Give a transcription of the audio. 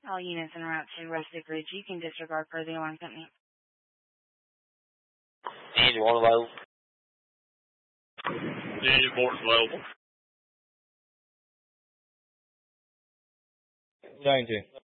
All units en route to Rustic Ridge, you can disregard per the alarm company. Engine 1 available. Engine 4 available. 92.